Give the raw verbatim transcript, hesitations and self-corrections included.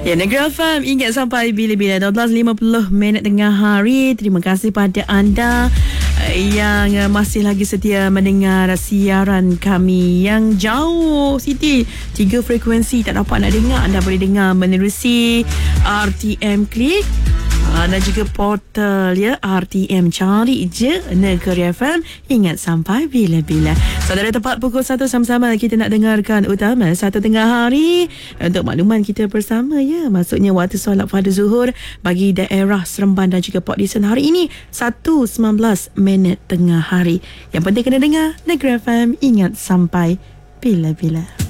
Ya, Negeri F M ingat sampai bila-bila. dua belas lima puluh minit tengah hari. Terima kasih pada anda yang masih lagi setia mendengar siaran kami yang jauh. Siti, tiga frekuensi tak dapat nak dengar. Anda boleh dengar menerusi R T M Klik dan juga portal ya R T M. Cari je Negeri F M ingat sampai bila-bila. Saudara, tepat pukul satu sama-sama kita nak dengarkan utama satu tengah hari untuk makluman kita bersama ya. Maksudnya waktu solat fardu zuhur bagi daerah Seremban dan juga Port Dickson hari ini satu sembilan belas minit tengah hari. Yang penting kena dengar Negeri F M ingat sampai bila-bila.